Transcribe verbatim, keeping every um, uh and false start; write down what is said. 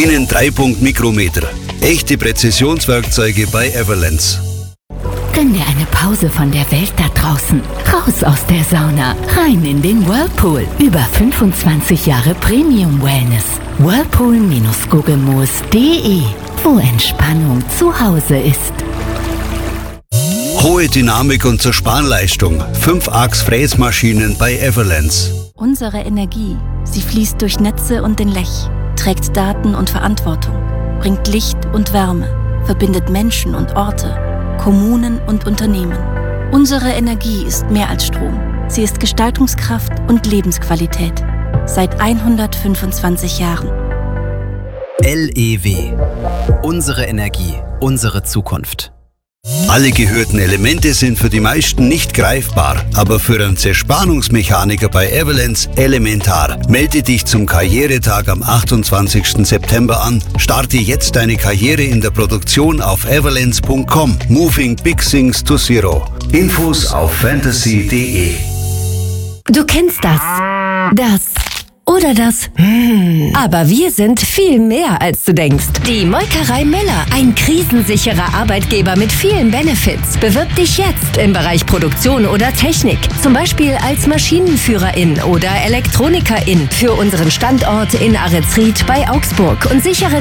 Binnen drei Punkt Mikrometer. Echte Präzisionswerkzeuge bei Everlens. Gönn dir eine Pause von der Welt da draußen. Raus aus der Sauna, rein in den Whirlpool. Über fünfundzwanzig Jahre Premium Wellness. whirlpool Bindestrich guggemoos Punkt de, wo Entspannung zu Hause ist. Hohe Dynamik und Zerspanleistung. fünf Achs Fräsmaschinen bei Everlens. Unsere Energie, sie fließt durch Netze und den Lech, trägt Daten und Verantwortung, bringt Licht und Wärme, verbindet Menschen und Orte, Kommunen und Unternehmen. Unsere Energie ist mehr als Strom. Sie ist Gestaltungskraft und Lebensqualität. Seit hundertfünfundzwanzig Jahren. L E W. Unsere Energie, unsere Zukunft. Alle gehörten Elemente sind für die meisten nicht greifbar, aber für einen Zerspannungsmechaniker bei Everlens elementar. Melde dich zum Karrieretag am achtundzwanzigsten September an. Starte jetzt deine Karriere in der Produktion auf everlens punkt com. Moving Big Things to Zero. Infos auf fantasy punkt de. Du kennst das. Das. Oder das. Hm. Aber wir sind viel mehr, als du denkst. Die Molkerei Müller, ein krisensicherer Arbeitgeber mit vielen Benefits. Bewirb dich jetzt im Bereich Produktion oder Technik. Zum Beispiel als Maschinenführerin oder Elektronikerin für unseren Standort in Ahretsried bei Augsburg und sichere